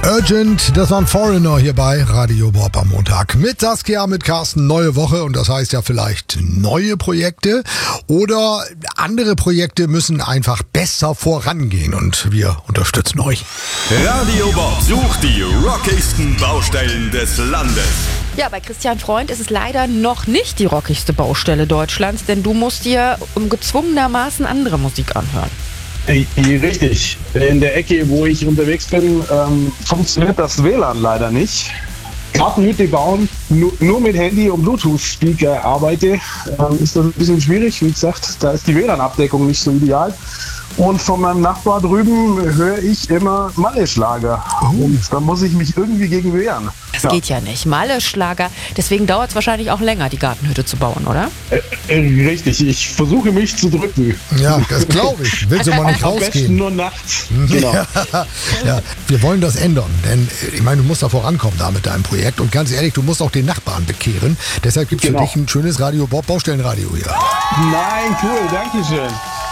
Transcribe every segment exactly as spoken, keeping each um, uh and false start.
Urgent, das war ein Foreigner hier bei Radio Bob am Montag. Mit Saskia, mit Carsten, neue Woche und das heißt ja vielleicht neue Projekte oder andere Projekte müssen einfach besser vorangehen und wir unterstützen euch. Radio Bob sucht die rockigsten Baustellen des Landes. Ja, bei Christian Freund ist es leider noch nicht die rockigste Baustelle Deutschlands, denn du musst dir gezwungenermaßen andere Musik anhören. Richtig. In der Ecke, wo ich unterwegs bin, ähm, funktioniert das W L A N leider nicht. Gartenhütte bauen, nur, nur mit Handy und Bluetooth-Speaker arbeite, ähm, ist das ein bisschen schwierig. Wie gesagt, da ist die W L A N-Abdeckung nicht so ideal. Und von meinem Nachbar drüben höre ich immer Malle-Schlager. Oh. Und da muss ich mich irgendwie gegen wehren. Das ja. geht ja nicht. Malle-Schlager. Deswegen dauert es wahrscheinlich auch länger, die Gartenhütte zu bauen, oder? Äh, äh, richtig. Ich versuche mich zu drücken. Ja, das glaube ich. Willst du mal nicht Am rausgehen? besten nur nachts. Genau. Ja, ja, wir wollen das ändern, denn ich meine, du musst da vorankommen da mit deinem Projekt und ganz ehrlich, du musst auch den Nachbarn bekehren. Deshalb gibt es Genau. für dich ein schönes Radio Bob Baustellenradio hier. Nein, cool. Dankeschön.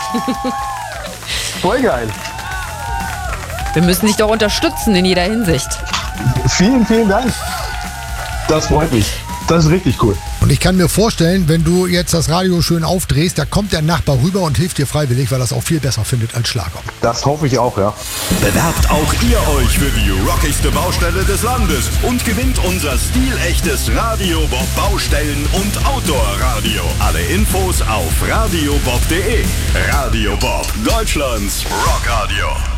Voll geil. Wir müssen dich doch unterstützen in jeder Hinsicht. Vielen, vielen Dank. Das freut mich. Das ist richtig cool. Und ich kann mir vorstellen, wenn du jetzt das Radio schön aufdrehst, da kommt der Nachbar rüber und hilft dir freiwillig, weil er das auch viel besser findet als Schlager. Das hoffe ich auch, ja. Bewerbt auch ihr euch für die rockigste Baustelle des Landes und gewinnt unser stilechtes Radio Bob Baustellen- und Outdoor-Radio. Alle Infos auf radiobob punkt de. Radio Bob, Deutschlands Rockradio.